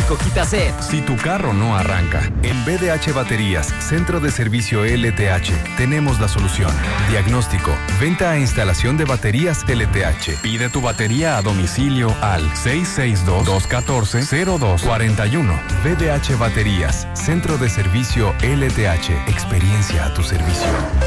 México quita sed. Si tu carro no arranca, en BDH Baterías, Centro de Servicio LTH, tenemos la solución. Diagnóstico, venta e instalación de baterías LTH. Pide tu batería a domicilio al 662-214-0241. BDH Baterías, Centro de Servicio LTH, experiencia a tu servicio.